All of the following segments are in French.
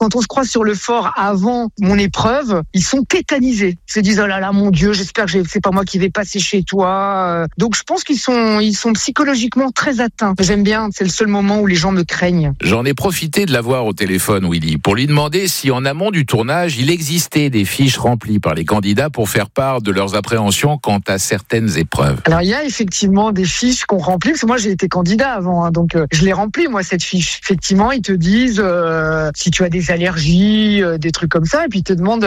quand on se croise sur le fort avant mon épreuve, ils sont tétanisés. Ils se disent, oh là là, mon Dieu, j'espère que c'est pas moi qui vais passer chez toi. Donc je pense qu'ils sont psychologiquement très atteints. J'aime bien, c'est le seul moment où les gens me craignent. J'en ai profité de l'avoir au téléphone, Willy, pour lui demander si en amont du tournage, il existait des fiches remplies par les candidats pour faire part de leurs appréhensions quant à certaines épreuves. Alors il y a effectivement des fiches qu'on remplit, parce que moi j'ai été candidat avant, donc je l'ai rempli moi cette fiche. Effectivement, ils te disent si tu as des allergies, des trucs comme ça, et puis ils te demandent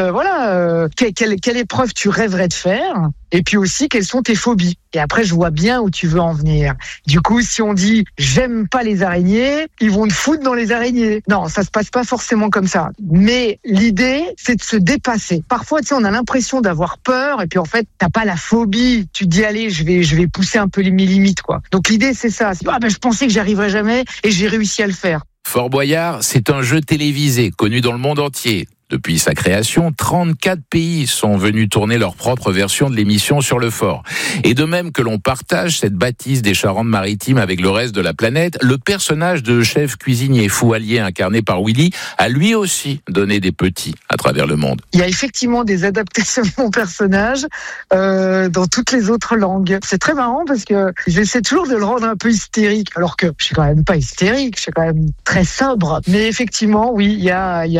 quelle épreuve tu rêverais de faire. Et puis aussi, quelles sont tes phobies? Et après, je vois bien où tu veux en venir. Du coup, si on dit « j'aime pas les araignées », ils vont te foutre dans les araignées. Non, ça se passe pas forcément comme ça. Mais l'idée, c'est de se dépasser. Parfois, tu sais, on a l'impression d'avoir peur, et puis en fait, t'as pas la phobie. Tu te dis « allez, je vais pousser un peu mes limites, quoi ». Donc l'idée, c'est ça. C'est, je pensais que j'y arriverais jamais, et j'ai réussi à le faire. Fort Boyard, c'est un jeu télévisé connu dans le monde entier. Depuis sa création, 34 pays sont venus tourner leur propre version de l'émission sur le fort. Et de même que l'on partage cette bâtisse des Charentes-Maritimes avec le reste de la planète, le personnage de chef cuisinier fou-allié incarné par Willy a lui aussi donné des petits à travers le monde. Il y a effectivement des adaptations de mon personnage dans toutes les autres langues. C'est très marrant parce que j'essaie toujours de le rendre un peu hystérique, alors que je suis quand même pas hystérique, je suis quand même très sobre. Mais effectivement, oui, il y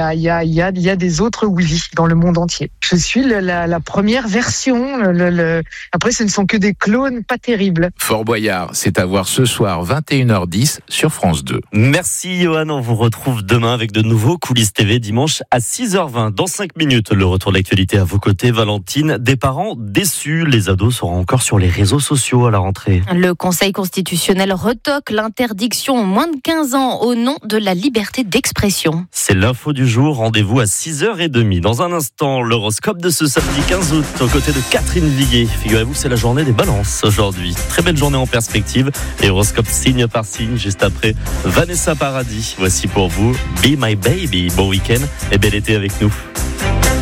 a des autres Willy dans le monde entier. Je suis la première version. Après, ce ne sont que des clones pas terribles. Fort Boyard, c'est à voir ce soir 21h10 sur France 2. Merci Johan, on vous retrouve demain avec de nouveaux Coulisses TV dimanche à 6h20. Dans 5 minutes, le retour de l'actualité à vos côtés. Valentine, des parents déçus. Les ados seront encore sur les réseaux sociaux à la rentrée. Le Conseil constitutionnel retoque l'interdiction aux moins de 15 ans au nom de la liberté d'expression. C'est l'info du jour. Rendez-vous à 6h30. Dans un instant, l'horoscope de ce samedi 15 août, aux côtés de Catherine Viguet. Figurez-vous, c'est la journée des balances aujourd'hui. Très belle journée en perspective. Et horoscope signe par signe, juste après Vanessa Paradis. Voici pour vous Be My Baby. Bon week-end et bel été avec nous.